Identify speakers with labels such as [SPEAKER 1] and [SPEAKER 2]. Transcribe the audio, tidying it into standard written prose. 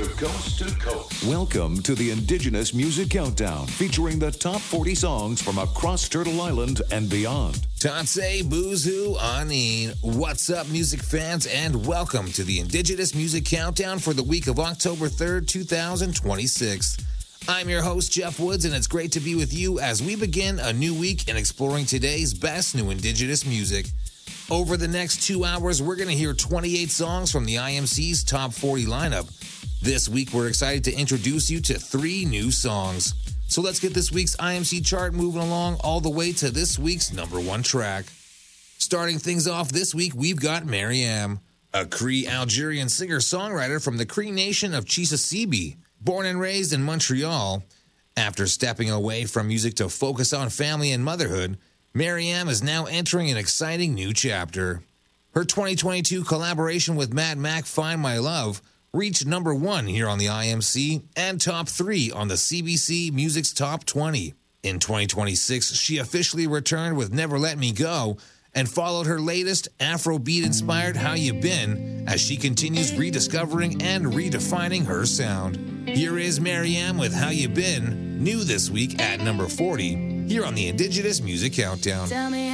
[SPEAKER 1] coast to coast.
[SPEAKER 2] Welcome to the Indigenous Music Countdown, featuring the top 40 songs from across Turtle Island and beyond.
[SPEAKER 3] Tatsé Buzu Anin. What's up, music fans, and welcome to the Indigenous Music Countdown for the week of October 3rd, 2026. I'm your host, Jeff Woods, and it's great to be with you as we begin a new week in exploring today's best new Indigenous music. Over the next 2 hours, we're going to hear 28 songs from the IMC's Top 40 lineup. This week, we're excited to introduce you to 3 new songs. So let's get this week's IMC chart moving along all the way to this week's number 1 track. Starting things off this week, we've got Mariam, a Cree Algerian singer-songwriter from the Cree nation of Chisasibi. Born and raised in Montreal, after stepping away from music to focus on family and motherhood, Mariam is now entering an exciting new chapter. Her 2022 collaboration with Mad Mac, Find My Love, reached number 1 here on the IMC and top 3 on the CBC Music's Top 20. In 2026, she officially returned with Never Let Me Go and followed her latest Afrobeat-inspired How You Been as she continues rediscovering and redefining her sound. Here is Mariam with How You Been, new this week at number 40, here on the Indigenous Music Countdown.
[SPEAKER 4] Tell me